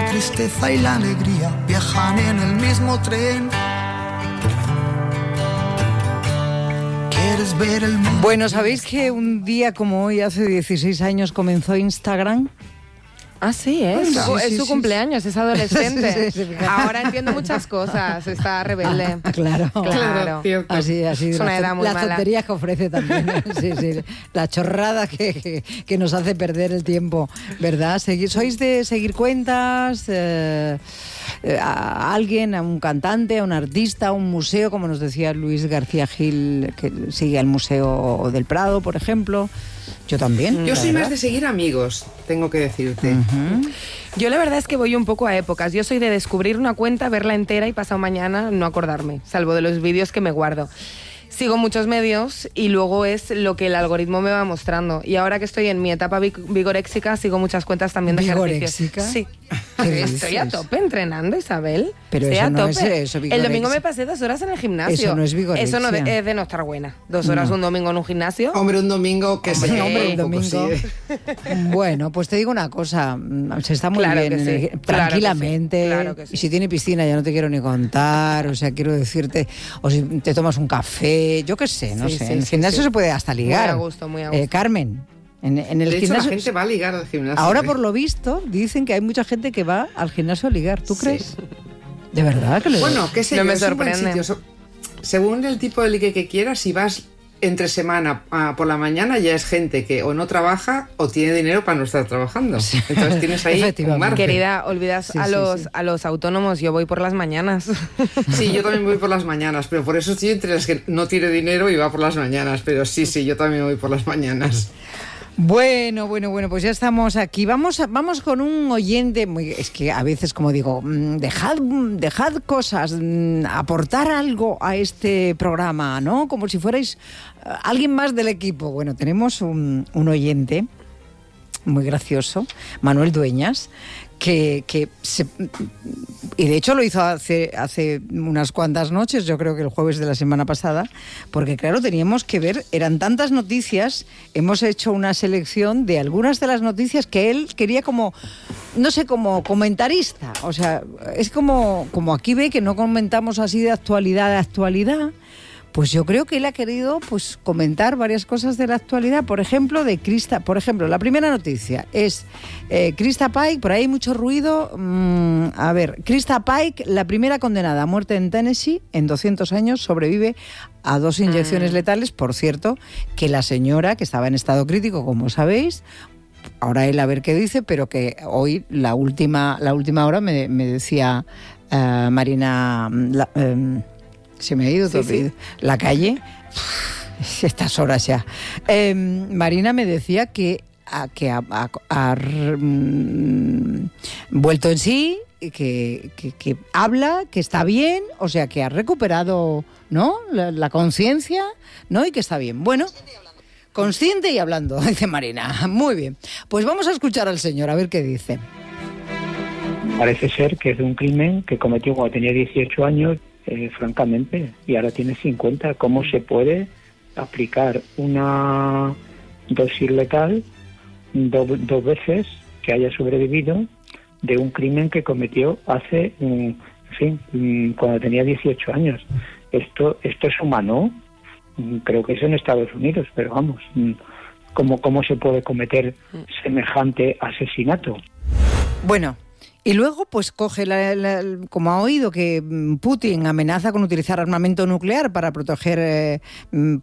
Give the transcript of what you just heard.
tristeza y la alegría viajan en el mismo tren. ¿Quieres ver el mundo? Bueno, ¿sabéis que un día como hoy, hace 16 años, comenzó Instagram? Ah, sí, ¿eh? Es su cumpleaños, es adolescente. Sí. Ahora entiendo muchas cosas, está rebelde. Claro. Así Es una edad muy las mala. tonterías que ofrece también. Sí. La chorrada que nos hace perder el tiempo, ¿verdad? ¿Sois de seguir cuentas? A alguien, a un cantante, a un artista, a un museo, como nos decía Luis García Gil, que sigue al Museo del Prado, por ejemplo. Yo también. Yo soy más de seguir amigos, tengo que decirte. Yo la verdad es que voy un poco a épocas. Yo soy de descubrir una cuenta, verla entera y pasado mañana no acordarme, salvo de los vídeos que me guardo. Sigo muchos medios y luego es lo que el algoritmo me va mostrando. Y ahora que estoy en mi etapa vigoréxica, sigo muchas cuentas también de ejercicios. ¿Vigoréxica? Sí. ¿Qué Estoy a dices? tope entrenando, Isabel. Pero Estoy eso a no tope. es eso, El vigorexia. domingo me pasé 2 horas en el gimnasio. Eso no es vigorexia. Eso no es de no estar buena. 2 horas un domingo en un gimnasio. Hombre, un domingo que se Hombre, el un poco, domingo. sí. Bueno, pues te digo una cosa, se está muy Claro bien, que sí, tranquilamente, claro que sí. y si tiene piscina ya no te quiero ni contar, o sea, quiero decirte, o si te tomas un café, yo qué sé, no Sí, sé, sí, en el sí, gimnasio sí. se puede hasta ligar. Muy a gusto. Carmen, en el De hecho, la gimnasio... gente va a ligar al gimnasio. Ahora, por lo visto, dicen que hay mucha gente que va al gimnasio a ligar, ¿tú Sí. crees? ¿De verdad? Que Bueno, qué sé No yo, me es un buen sorprende. sitio. Según el tipo de ligue que quieras, si vas entre semana por la mañana, ya es gente que o no trabaja o tiene dinero para no estar trabajando. Entonces tienes ahí un Efectivamente. margen. Querida, olvidas Sí, a sí, los sí. a los autónomos, yo voy por las mañanas. Sí, yo también voy por las mañanas, pero por eso estoy entre las que no tiene dinero y va por las mañanas. Pero sí, yo también voy por las mañanas. Bueno, pues ya estamos aquí. Vamos con un oyente, es que a veces, como digo, dejad cosas, aportar algo a este programa, ¿no? Como si fuerais alguien más del equipo. Bueno, tenemos un oyente muy gracioso, Manuel Dueñas, y de hecho lo hizo hace unas cuantas noches, yo creo que el jueves de la semana pasada, porque claro, teníamos que ver, eran tantas noticias, hemos hecho una selección de algunas de las noticias que él quería como, no sé, como comentarista, o sea, es como aquí ve que no comentamos así de actualidad, pues yo creo que él ha querido pues comentar varias cosas de la actualidad, por ejemplo, la primera noticia es Krista Pike, por ahí hay mucho ruido, Krista Pike, la primera condenada a muerte en Tennessee en 200 años, sobrevive a 2 inyecciones letales, por cierto, que la señora, que estaba en estado crítico, como sabéis, ahora él a ver qué dice, pero que hoy, la última hora me decía Marina... se me ha ido todo. Sí. La calle, estas horas ya. Marina me decía que ha vuelto en sí, que habla, que está bien, o sea, que ha recuperado, ¿no?, la conciencia, ¿no?, y que está bien. Bueno, consciente y hablando, dice Marina. Muy bien. Pues vamos a escuchar al señor, a ver qué dice. Parece ser que es de un crimen que cometió cuando tenía 18 años, francamente, y ahora tiene 50. ¿Cómo se puede aplicar una dosis letal dos veces que haya sobrevivido de un crimen que cometió hace, cuando tenía 18 años? Esto es humano. Creo que es en Estados Unidos, pero vamos, ¿cómo se puede cometer semejante asesinato? Bueno, y luego pues coge, como ha oído que Putin amenaza con utilizar armamento nuclear para proteger